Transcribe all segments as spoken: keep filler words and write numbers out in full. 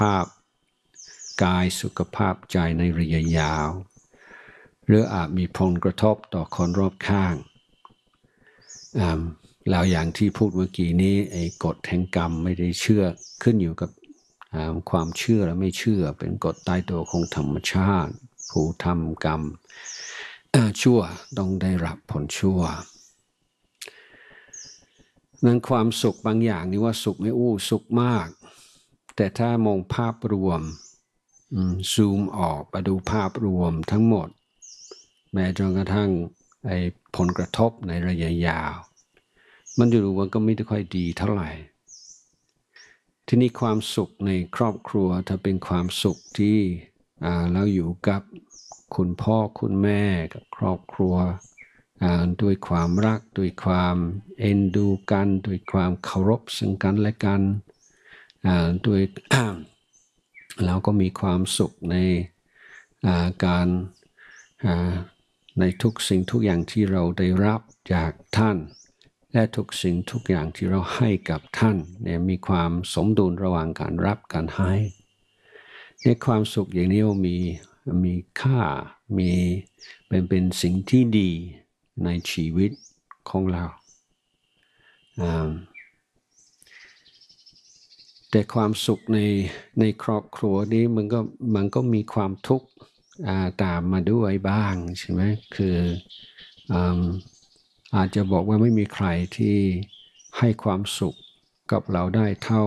ภาพกายสุขภาพใจในระยะยาวหรืออาจมีผลกระทบต่อคนรอบข้างแล้วอย่างที่พูดเมื่อกี้นี้ไอ้กฎแห่งกรรมไม่ได้เชื่อขึ้นอยู่กับความเชื่อและไม่เชื่อเป็นกฎตายตัวของธรรมชาติผู้ทำกรรมชั่วต้องได้รับผลชั่วนั้นความสุขบางอย่างนี่ว่าสุขไม่อู้สุขมากแต่ถ้ามองภาพรวมซูมออกมาดูภาพรวมทั้งหมดแม้จนกระทั่งไอ้ผลกระทบในระยะยาวมันดูว่าก็ไม่ได้ค่อยดีเท่าไหร่ที่นี่ความสุขในครอบครัวถ้าเป็นความสุขที่เราอยู่กับคุณพ่อคุณแม่กับครอบครัวด้วยความรักด้วยความเอ็นดูกันด้วยความเคารพซึ่งกันและกันด้วย เราก็มีความสุขในการในทุกสิ่งทุกอย่างที่เราได้รับจากท่านและทุกสิ่งทุกอย่างที่เราให้กับท่านเนี่ยมีความสมดุลระหว่างการรับการให้ในความสุขอย่างนี้มีมีค่ามีเป็นเป็นสิ่งที่ดีในชีวิตของเราแต่ความสุขในในครอบครัวนี้มันก็มันก็มีความทุกข์ตามมาด้วยบ้างใช่ไหมคืออาจจะบอกว่าไม่มีใครที่ให้ความสุขกับเราได้เท่า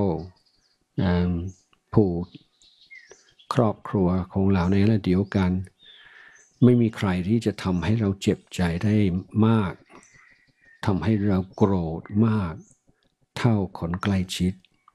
ผู้ครอบครัวของเราในระดับเดียวกันไม่มีใครที่จะทำให้เราเจ็บใจได้มากทำให้เราโกรธมากเท่าคนใกล้ชิด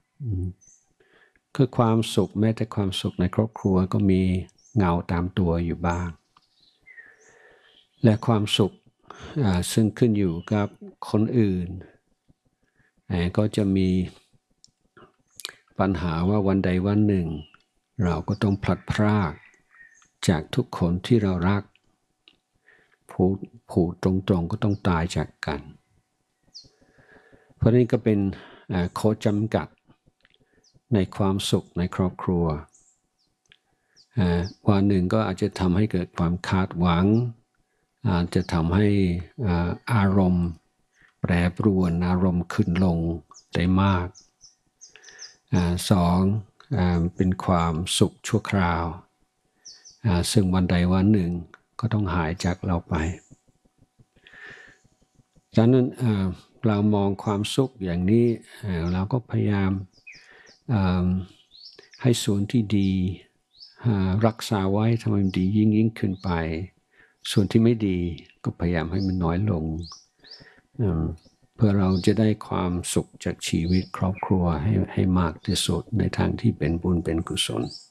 คือความสุขแม้แต่ความสุขในครอบครัวก็มีเงาตามตัวอยู่บ้างและความสุขซึ่งขึ้นอยู่กับคนอื่นก็จะมีปัญหาว่าวันใดวันหนึ่งเราก็ต้องพลัดพรากจากทุกคนที่เรารักพูดพูดตรงๆก็ต้องตายจากกันเพราะนี้ก็เป็นข้อจำกัดในความสุขในครอบครัววันหนึ่งก็อาจจะทำให้เกิดความคาดหวังอาจจะทำให้อารมณ์แปรปรวนอารมณ์ขึ้นลงได้มากสองเป็นความสุขชั่วคราวซึ่งวันใดวันหนึ่งก็ต้องหายจากเราไปดังนั้นเรามองความสุขอย่างนี้เราก็พยายามให้ส่วนที่ดีรักษาไว้ทำให้มันดียิ่งยิ่งขึ้นไปส่วนที่ไม่ดีก็พยายามให้มันน้อยลงเพื่อเราจะได้ความสุขจากชีวิตครอบครัวให้ให้มากที่สุดในทางที่เป็นบุญเป็นกุศล